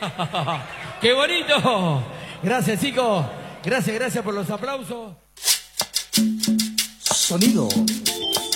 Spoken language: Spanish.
¡Qué bonito! Gracias, chicos. Gracias por los aplausos. Sonido